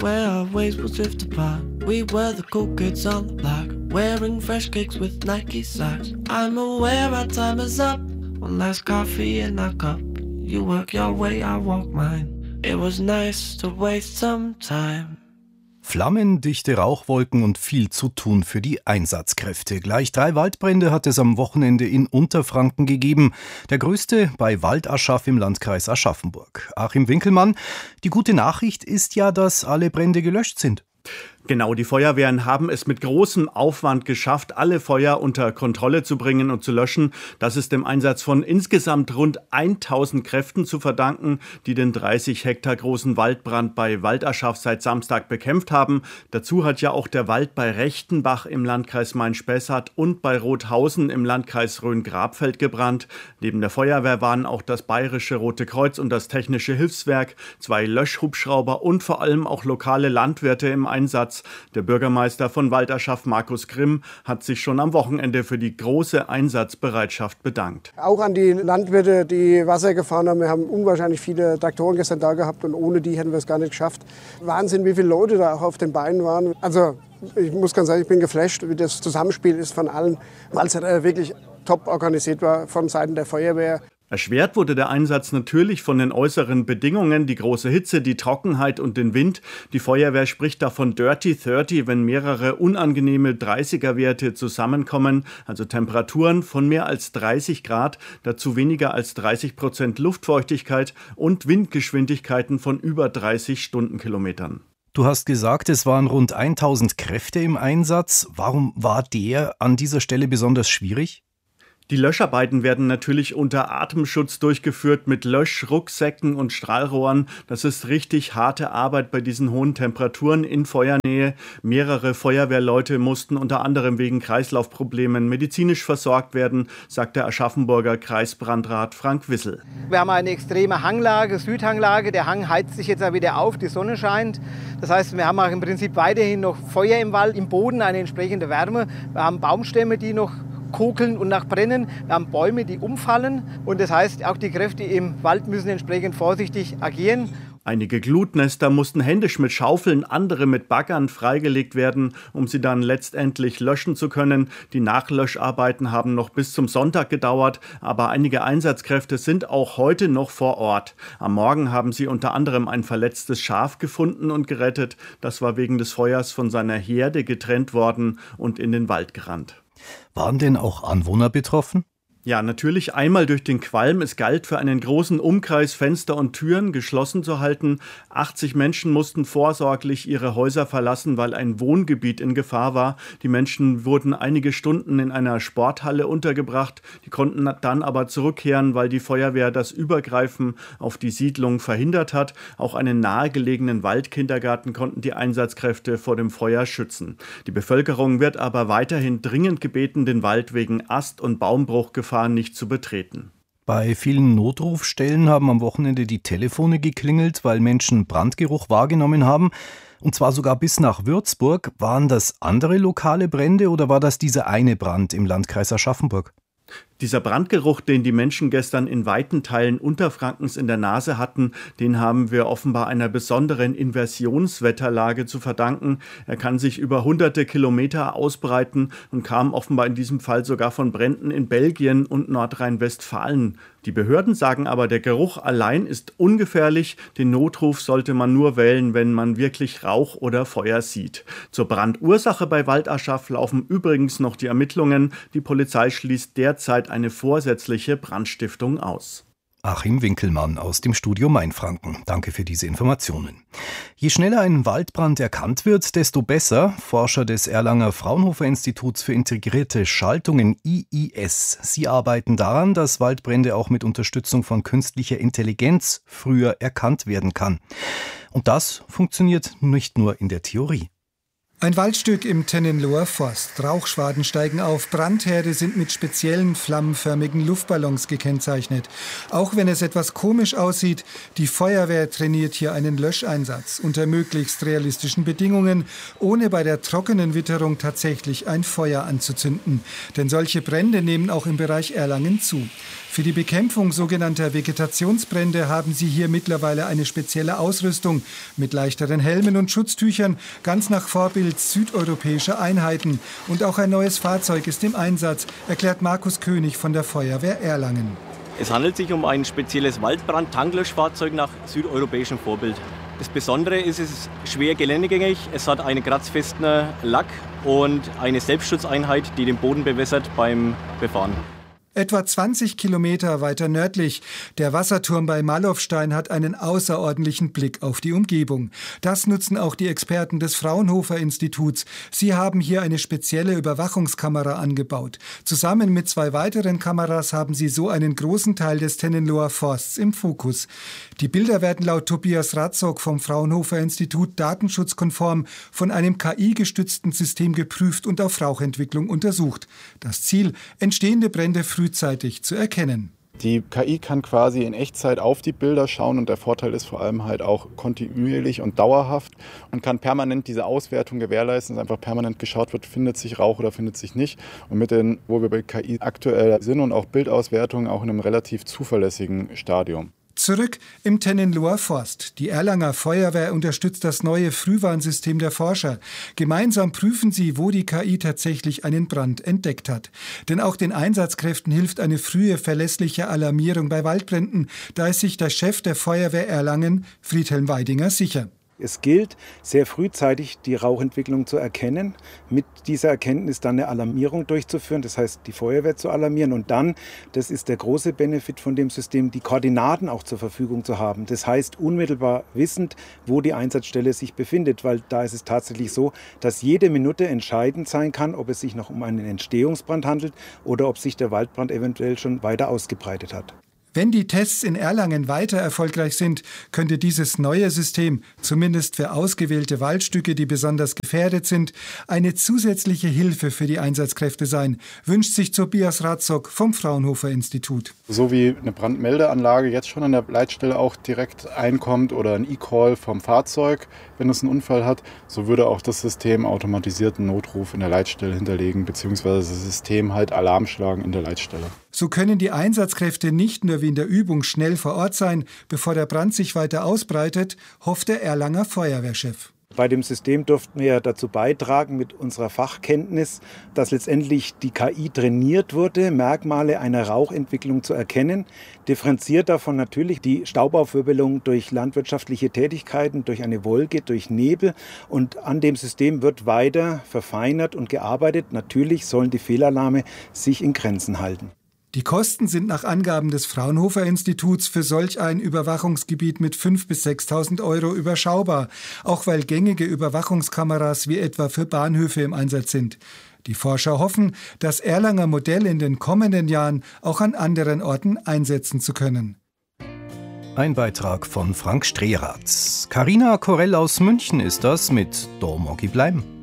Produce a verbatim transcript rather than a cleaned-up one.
where our ways will drift apart. We were the cool kids on the block, wearing fresh kicks with Nike socks. I'm aware our time is up, one last coffee in our cup. You work your way, I walk mine. It was nice to waste some time. Flammen, dichte Rauchwolken und viel zu tun für die Einsatzkräfte. Gleich drei Waldbrände hat es am Wochenende in Unterfranken gegeben. Der größte bei Waldaschaf im Landkreis Aschaffenburg. Achim Winkelmann, die gute Nachricht ist ja, dass alle Brände gelöscht sind. Genau, die Feuerwehren haben es mit großem Aufwand geschafft, alle Feuer unter Kontrolle zu bringen und zu löschen. Das ist dem Einsatz von insgesamt rund tausend Kräften zu verdanken, die den dreißig Hektar großen Waldbrand bei Waldaschaf seit Samstag bekämpft haben. Dazu hat ja auch der Wald bei Rechtenbach im Landkreis Main-Spessart und bei Rothausen im Landkreis Rhön-Grabfeld gebrannt. Neben der Feuerwehr waren auch das Bayerische Rote Kreuz und das Technische Hilfswerk, zwei Löschhubschrauber und vor allem auch lokale Landwirte im Einsatz. Der Bürgermeister von Waldaschaf, Markus Grimm, hat sich schon am Wochenende für die große Einsatzbereitschaft bedankt. Auch an die Landwirte, die Wasser gefahren haben. Wir haben unwahrscheinlich viele Traktoren gestern da gehabt und ohne die hätten wir es gar nicht geschafft. Wahnsinn, wie viele Leute da auch auf den Beinen waren. Also ich muss ganz sagen, ich bin geflasht, wie das Zusammenspiel ist von allen, weil es halt wirklich top organisiert war von Seiten der Feuerwehr. Erschwert wurde der Einsatz natürlich von den äußeren Bedingungen, die große Hitze, die Trockenheit und den Wind. Die Feuerwehr spricht davon Dirty dreißig, wenn mehrere unangenehme dreißiger-Werte zusammenkommen, also Temperaturen von mehr als dreißig Grad, dazu weniger als dreißig Prozent Luftfeuchtigkeit und Windgeschwindigkeiten von über dreißig Stundenkilometern. Du hast gesagt, es waren rund tausend Kräfte im Einsatz. Warum war der an dieser Stelle besonders schwierig? Die Löscharbeiten werden natürlich unter Atemschutz durchgeführt mit Löschrucksäcken und Strahlrohren. Das ist richtig harte Arbeit bei diesen hohen Temperaturen in Feuernähe. Mehrere Feuerwehrleute mussten unter anderem wegen Kreislaufproblemen medizinisch versorgt werden, sagt der Aschaffenburger Kreisbrandrat Frank Wissel. Wir haben eine extreme Hanglage, Südhanglage. Der Hang heizt sich jetzt wieder auf, die Sonne scheint. Das heißt, wir haben auch im Prinzip weiterhin noch Feuer im Wald, im Boden eine entsprechende Wärme. Wir haben Baumstämme, die noch kokeln und nach brennen. Wir haben Bäume, die umfallen. Und das heißt, auch die Kräfte im Wald müssen entsprechend vorsichtig agieren. Einige Glutnester mussten händisch mit Schaufeln, andere mit Baggern freigelegt werden, um sie dann letztendlich löschen zu können. Die Nachlöscharbeiten haben noch bis zum Sonntag gedauert, aber einige Einsatzkräfte sind auch heute noch vor Ort. Am Morgen haben sie unter anderem ein verletztes Schaf gefunden und gerettet. Das war wegen des Feuers von seiner Herde getrennt worden und in den Wald gerannt. Waren denn auch Anwohner betroffen? Ja, natürlich einmal durch den Qualm. Es galt, für einen großen Umkreis Fenster und Türen geschlossen zu halten. achtzig Menschen mussten vorsorglich ihre Häuser verlassen, weil ein Wohngebiet in Gefahr war. Die Menschen wurden einige Stunden in einer Sporthalle untergebracht. Die konnten dann aber zurückkehren, weil die Feuerwehr das Übergreifen auf die Siedlung verhindert hat. Auch einen nahegelegenen Waldkindergarten konnten die Einsatzkräfte vor dem Feuer schützen. Die Bevölkerung wird aber weiterhin dringend gebeten, den Wald wegen Ast- und Baumbruchgefahr nicht zu betreten. Bei vielen Notrufstellen haben am Wochenende die Telefone geklingelt, weil Menschen Brandgeruch wahrgenommen haben. Und zwar sogar bis nach Würzburg. Waren das andere lokale Brände oder war das dieser eine Brand im Landkreis Aschaffenburg? Dieser Brandgeruch, den die Menschen gestern in weiten Teilen Unterfrankens in der Nase hatten, den haben wir offenbar einer besonderen Inversionswetterlage zu verdanken. Er kann sich über hunderte Kilometer ausbreiten und kam offenbar in diesem Fall sogar von Bränden in Belgien und Nordrhein-Westfalen. Die Behörden sagen aber, der Geruch allein ist ungefährlich. Den Notruf sollte man nur wählen, wenn man wirklich Rauch oder Feuer sieht. Zur Brandursache bei Waldaschaf laufen übrigens noch die Ermittlungen. Die Polizei schließt derzeit eine vorsätzliche Brandstiftung aus. Achim Winkelmann aus dem Studio Mainfranken. Danke für diese Informationen. Je schneller ein Waldbrand erkannt wird, desto besser. Forscher des Erlanger Fraunhofer Instituts für integrierte Schaltungen I I S. Sie arbeiten daran, dass Waldbrände auch mit Unterstützung von künstlicher Intelligenz früher erkannt werden kann. Und das funktioniert nicht nur in der Theorie. Ein Waldstück im Tennenloher Forst. Rauchschwaden steigen auf. Brandherde sind mit speziellen flammenförmigen Luftballons gekennzeichnet. Auch wenn es etwas komisch aussieht, die Feuerwehr trainiert hier einen Löscheinsatz unter möglichst realistischen Bedingungen, ohne bei der trockenen Witterung tatsächlich ein Feuer anzuzünden. Denn solche Brände nehmen auch im Bereich Erlangen zu. Für die Bekämpfung sogenannter Vegetationsbrände haben sie hier mittlerweile eine spezielle Ausrüstung mit leichteren Helmen und Schutztüchern, ganz nach Vorbild südeuropäischer Einheiten. Und auch ein neues Fahrzeug ist im Einsatz, erklärt Markus König von der Feuerwehr Erlangen. Es handelt sich um ein spezielles Waldbrand-Tanklöschfahrzeug nach südeuropäischem Vorbild. Das Besondere ist, es ist schwer geländegängig, es hat einen kratzfesten Lack und eine Selbstschutzeinheit, die den Boden bewässert beim Befahren. Etwa zwanzig Kilometer weiter nördlich. Der Wasserturm bei Malofstein hat einen außerordentlichen Blick auf die Umgebung. Das nutzen auch die Experten des Fraunhofer Instituts. Sie haben hier eine spezielle Überwachungskamera angebaut. Zusammen mit zwei weiteren Kameras haben sie so einen großen Teil des Tennenloher Forsts im Fokus. Die Bilder werden laut Tobias Ratzok vom Fraunhofer Institut datenschutzkonform von einem K I-gestützten System geprüft und auf Rauchentwicklung untersucht. Das Ziel: entstehende Brände frühzeitig zu erkennen. Die K I kann quasi in Echtzeit auf die Bilder schauen und der Vorteil ist vor allem halt auch kontinuierlich und dauerhaft und kann permanent diese Auswertung gewährleisten, dass einfach permanent geschaut wird, findet sich Rauch oder findet sich nicht. Und mit den, wo wir bei K I aktuell sind und auch Bildauswertung auch in einem relativ zuverlässigen Stadium. Zurück im Tennenloher Forst. Die Erlanger Feuerwehr unterstützt das neue Frühwarnsystem der Forscher. Gemeinsam prüfen sie, wo die K I tatsächlich einen Brand entdeckt hat. Denn auch den Einsatzkräften hilft eine frühe, verlässliche Alarmierung bei Waldbränden. Da ist sich der Chef der Feuerwehr Erlangen, Friedhelm Weidinger, sicher. Es gilt, sehr frühzeitig die Rauchentwicklung zu erkennen, mit dieser Erkenntnis dann eine Alarmierung durchzuführen, das heißt die Feuerwehr zu alarmieren und dann, das ist der große Benefit von dem System, die Koordinaten auch zur Verfügung zu haben. Das heißt unmittelbar wissend, wo die Einsatzstelle sich befindet, weil da ist es tatsächlich so, dass jede Minute entscheidend sein kann, ob es sich noch um einen Entstehungsbrand handelt oder ob sich der Waldbrand eventuell schon weiter ausgebreitet hat. Wenn die Tests in Erlangen weiter erfolgreich sind, könnte dieses neue System, zumindest für ausgewählte Waldstücke, die besonders gefährdet sind, eine zusätzliche Hilfe für die Einsatzkräfte sein, wünscht sich Tobias Ratzok vom Fraunhofer Institut. So wie eine Brandmeldeanlage jetzt schon an der Leitstelle auch direkt einkommt oder ein E-Call vom Fahrzeug, wenn es einen Unfall hat, so würde auch das System automatisierten Notruf in der Leitstelle hinterlegen, beziehungsweise das System halt Alarm schlagen in der Leitstelle. So können die Einsatzkräfte nicht nur wie in der Übung schnell vor Ort sein, bevor der Brand sich weiter ausbreitet, hofft der Erlanger Feuerwehrchef. Bei dem System durften wir dazu beitragen mit unserer Fachkenntnis, dass letztendlich die K I trainiert wurde, Merkmale einer Rauchentwicklung zu erkennen. Differenziert davon natürlich die Staubaufwirbelung durch landwirtschaftliche Tätigkeiten, durch eine Wolke, durch Nebel. Und an dem System wird weiter verfeinert und gearbeitet. Natürlich sollen die Fehlalarme sich in Grenzen halten. Die Kosten sind nach Angaben des Fraunhofer Instituts für solch ein Überwachungsgebiet mit fünftausend bis sechstausend Euro überschaubar, auch weil gängige Überwachungskameras wie etwa für Bahnhöfe im Einsatz sind. Die Forscher hoffen, das Erlanger Modell in den kommenden Jahren auch an anderen Orten einsetzen zu können. Ein Beitrag von Frank Strehrath. Carina Korell aus München ist das mit Da mag ich bleiben.